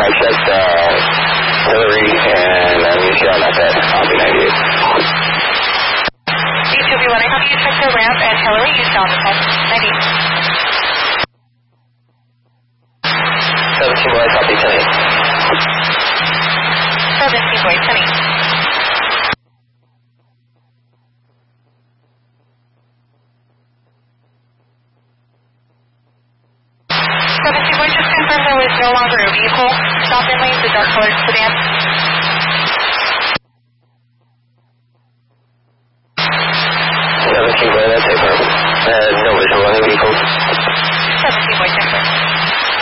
I checked Hillary and Michelle at that B98. B2B1, I hope you check the ramp and Hillary, you sound the 90. 17 boy, copy 10-8. 17 boy, 10-8. 17 boy, just confirm there was no longer a vehicle stopped in lane, the dark colored sedan.